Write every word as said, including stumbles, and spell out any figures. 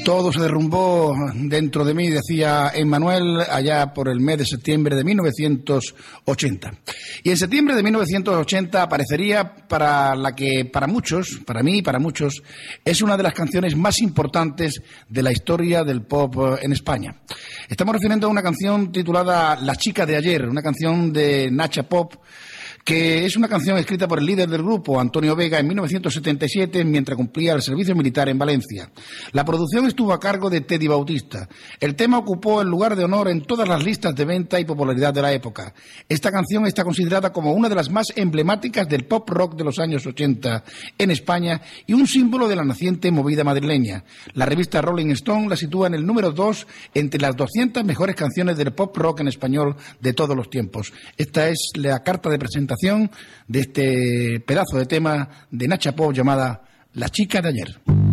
Todo se derrumbó dentro de mí, decía Emmanuel, allá por el mes de septiembre de mil novecientos ochenta. Y en septiembre de mil novecientos ochenta aparecería para la que para muchos, para mí y para muchos, es una de las canciones más importantes de la historia del pop en España. Estamos refiriendo a una canción titulada La chica de ayer, una canción de Nacha Pop, que es una canción escrita por el líder del grupo, Antonio Vega, en mil novecientos setenta y siete, mientras cumplía el servicio militar en Valencia. La producción estuvo a cargo de Teddy Bautista. El tema ocupó el lugar de honor en todas las listas de venta y popularidad de la época. Esta canción está considerada como una de las más emblemáticas del pop rock de los años ochenta en España y un símbolo de la naciente movida madrileña. La revista Rolling Stone la sitúa en el número dos entre las doscientas mejores canciones del pop rock en español de todos los tiempos. Esta es la carta de presentación de este pedazo de tema de Nacha Pop llamada La chica de ayer.